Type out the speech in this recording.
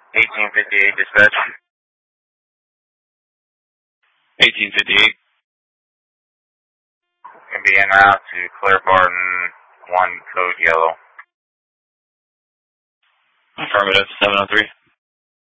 1858 dispatch. 1858. Can be in out to Claire Barton, 1 code yellow. Affirmative, 703.